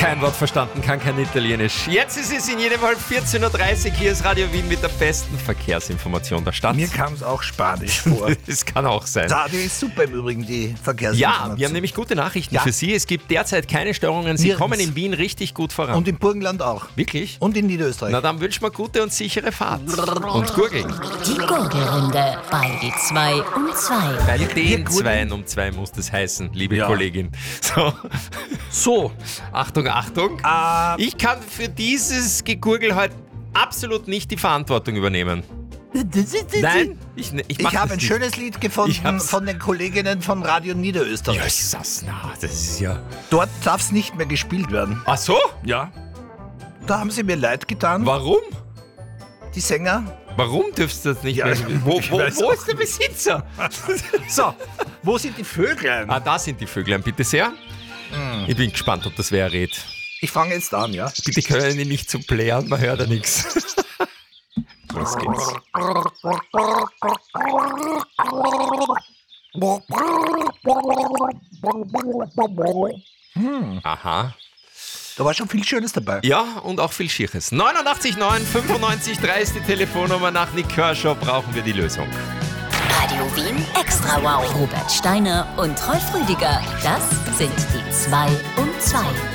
Kein Wort verstanden, kann kein Italienisch. Jetzt ist es in jedem Fall 14.30 Uhr. Hier ist Radio Wien mit der besten Verkehrsinformation der Stadt. Mir kam es auch spanisch vor. Das kann auch sein. Radio ist super im Übrigen, die Verkehrsinformation. Ja, wir haben nämlich gute Nachrichten für Sie. Es gibt derzeit keine Störungen. Sie Nirgends. kommen in Wien richtig gut voran. Und im Burgenland auch. Wirklich? Und in Niederösterreich. Na, dann wünschen wir gute und sichere Fahrt. Und Gurgeln. Die Gurgelrunde bei die 2 um 2. Bei Wir den gurgeln. 2 um 2 muss das heißen, liebe Ja. Kollegin. So, Achtung, Achtung. Ich kann für dieses Gegurgel heute absolut nicht die Verantwortung übernehmen. Nein, ich Ich mach habe das ein nicht. schönes Lied Ich gefunden hab's. von den Kolleginnen von Radio Niederösterreich. Jesus, na, das ist ja... Dort darf es nicht mehr gespielt werden. Ach so? Ja. Da haben sie mir leid getan, Warum? die Sänger. Warum dürfst du das nicht Ja, mehr? Wo ich weiß wo auch ist der Besitzer? So, wo sind die Vöglein? Da sind die Vöglein, bitte sehr. Ich bin gespannt, ob das wer rät. Ich fange jetzt an, ja? Bitte können die nicht zu plären, man hört ja nichts. Los geht's. Aha. Da war schon viel Schönes dabei. Ja, und auch viel Schieres. 89,9, 95,3 ist die Telefonnummer. Nach Nick Kershaw brauchen wir die Lösung. Radio Wien Extra Wow. Robert Steiner und Rolf Rüdiger. Das sind die 2 um 2.